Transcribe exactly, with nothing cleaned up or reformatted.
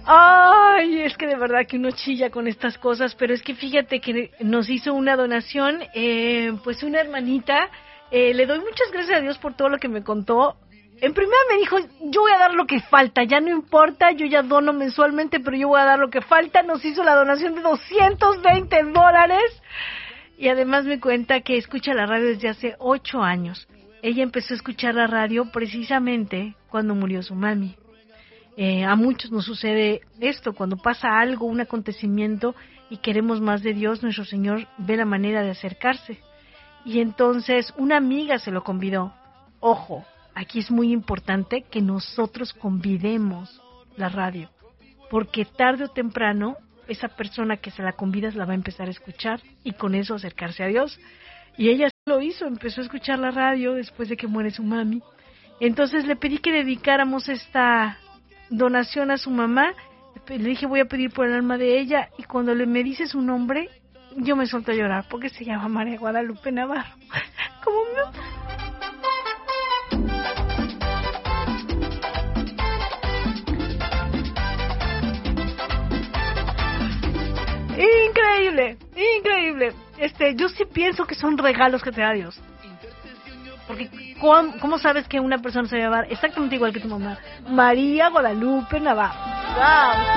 Ay, es que de verdad que uno chilla con estas cosas, pero es que fíjate que nos hizo una donación, eh, pues una hermanita, eh, le doy muchas gracias a Dios por todo lo que me contó. En primera me dijo, yo voy a dar lo que falta, ya no importa, yo ya dono mensualmente, pero yo voy a dar lo que falta. Nos hizo la donación de doscientos veinte dólares y además me cuenta que escucha la radio desde hace ocho años. Ella empezó a escuchar la radio precisamente cuando murió su mami. Eh, a muchos nos sucede esto, cuando pasa algo, un acontecimiento y queremos más de Dios, nuestro Señor ve la manera de acercarse. Y entonces una amiga se lo convidó. Ojo, aquí es muy importante que nosotros convidemos la radio, porque tarde o temprano esa persona que se la convidas la va a empezar a escuchar y con eso acercarse a Dios. Y ella lo hizo, empezó a escuchar la radio después de que muere su mami. Entonces le pedí que dedicáramos esta donación a su mamá. Le dije, voy a pedir por el alma de ella, y cuando le me dice su nombre, yo me suelto a llorar, porque se llama María Guadalupe Navarro. ¿Cómo me... Increíble, increíble. Este, yo sí pienso que son regalos que te da Dios. Porque ¿cómo, cómo sabes que una persona se va a llamar exactamente igual que tu mamá? María Guadalupe Navarro. ¡Wow!